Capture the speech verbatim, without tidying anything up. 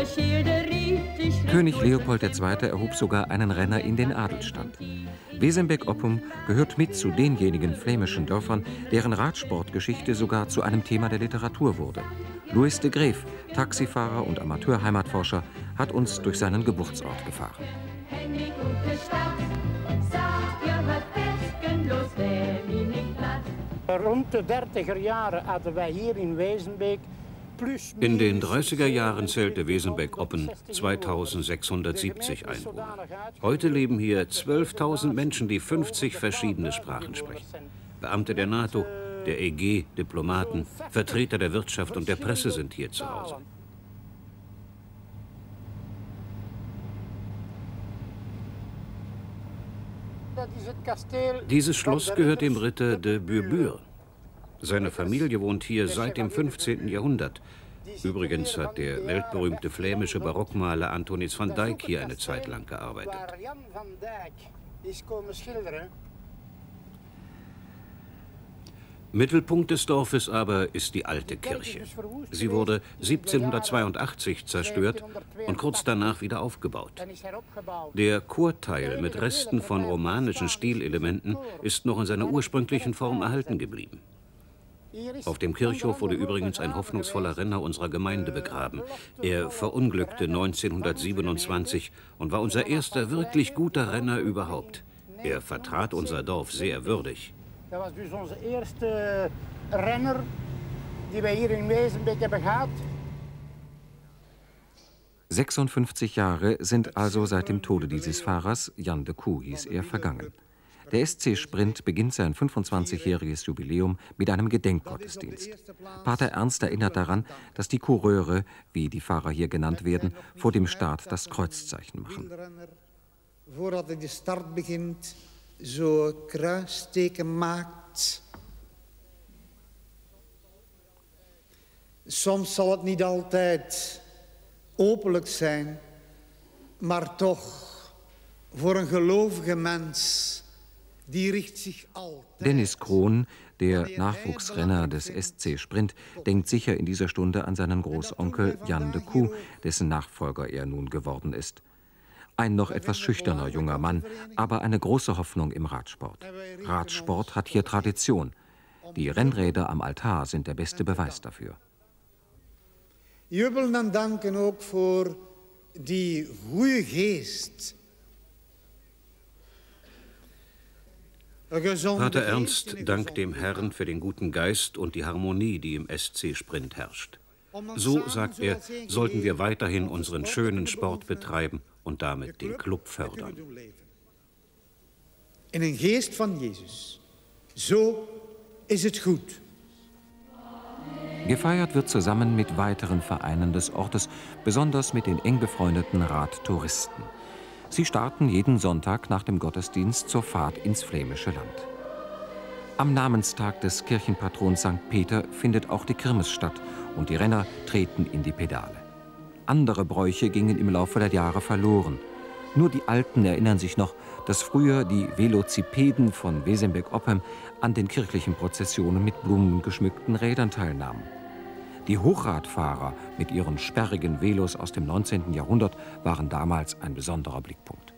König Leopold der Zweite erhob sogar einen Renner in den Adelsstand. Wesenbeck-Oppum gehört mit zu denjenigen flämischen Dörfern, deren Radsportgeschichte sogar zu einem Thema der Literatur wurde. Louis de Greef, Taxifahrer und Amateur-Heimatforscher, hat uns durch seinen Geburtsort gefahren. Rund de dertiger Jahre hatten wir hier in Wesenbeek. In den dreißiger Jahren zählte Wesenbeck-Oppen zweitausendsechshundertsiebzig Einwohner. Heute leben hier zwölftausend Menschen, die fünfzig verschiedene Sprachen sprechen. Beamte der NATO, der E G, Diplomaten, Vertreter der Wirtschaft und der Presse sind hier zu Hause. Dieses Schloss gehört dem Ritter de Bourbure. Seine Familie wohnt hier seit dem fünfzehnten Jahrhundert. Übrigens hat der weltberühmte flämische Barockmaler Antonis van Dyck hier eine Zeit lang gearbeitet. Mittelpunkt des Dorfes aber ist die alte Kirche. Sie wurde siebzehnhundertzweiundachtzig zerstört und kurz danach wieder aufgebaut. Der Chorteil mit Resten von romanischen Stilelementen ist noch in seiner ursprünglichen Form erhalten geblieben. Auf dem Kirchhof wurde übrigens ein hoffnungsvoller Renner unserer Gemeinde begraben. Er verunglückte neunzehnhundertsiebenundzwanzig und war unser erster wirklich guter Renner überhaupt. Er vertrat unser Dorf sehr würdig. Das war dus onze eerste renner die wir hier in Wesenbeek hebben gehad. sechsundfünfzig Jahre sind also seit dem Tode dieses Fahrers, Jan de Coo hieß er, vergangen. Der S C Sprint beginnt sein fünfundzwanzigjähriges Jubiläum mit einem Gedenkgottesdienst. Pater Ernst erinnert daran, dass die Coureure, wie die Fahrer hier genannt werden, vor dem Start das Kreuzzeichen machen. Voordat hij de start begint, zo kruisteken maakt. Soms zal het niet altijd openlijk zijn, maar toch voor een gelovige mens. Dennis Krohn, der Nachwuchsrenner des S C Sprint, denkt sicher in dieser Stunde an seinen Großonkel Jan de Coo, dessen Nachfolger er nun geworden ist. Ein noch etwas schüchterner junger Mann, aber eine große Hoffnung im Radsport. Radsport hat hier Tradition. Die Rennräder am Altar sind der beste Beweis dafür. Jubeln en danken ook voor die goede geest. Pater Ernst dankt dem Herrn für den guten Geist und die Harmonie, die im S C Sprint herrscht. So, sagt er, sollten wir weiterhin unseren schönen Sport betreiben und damit den Club fördern. In een geest van Jezus. So ist es gut. Gefeiert wird zusammen mit weiteren Vereinen des Ortes, besonders mit den eng befreundeten Radtouristen. Sie starten jeden Sonntag nach dem Gottesdienst zur Fahrt ins flämische Land. Am Namenstag des Kirchenpatrons Sankt Peter findet auch die Kirmes statt und die Renner treten in die Pedale. Andere Bräuche gingen im Laufe der Jahre verloren. Nur die Alten erinnern sich noch, dass früher die Velocipeden von Wesenbeek-Oppem an den kirchlichen Prozessionen mit Blumen geschmückten Rädern teilnahmen. Die Hochradfahrer mit ihren sperrigen Velos aus dem neunzehnten Jahrhundert waren damals ein besonderer Blickpunkt.